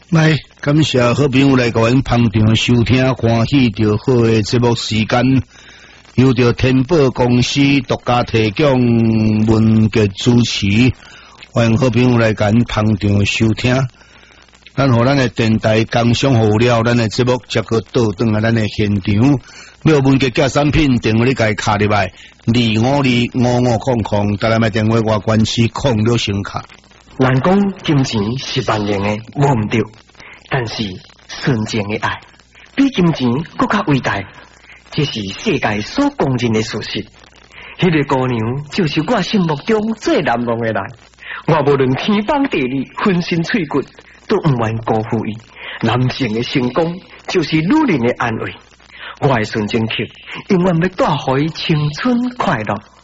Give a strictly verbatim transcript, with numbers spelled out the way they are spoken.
来，感谢好朋友来甲阮捧场收听，欢喜着好的节目时间，由着天宝公司独家提供文节主持，欢迎好朋友来甲阮捧场收听。咱互咱的电台工商好了，咱的节目则个倒转来咱的现场。要文节假产品，电话你家卡入来，二五二五五空空，带来买电话外关系空了声卡。 人讲金钱是万能的，摸唔到，但是纯情的爱比金钱更加伟大，这是世界所公认的事实。迄、那个姑娘就是我心目中最难忘的人，我无论天崩地裂，浑身脆骨都唔愿辜负伊。男性的成功就是女人的安慰，我的纯情客永远要带予伊青春快乐。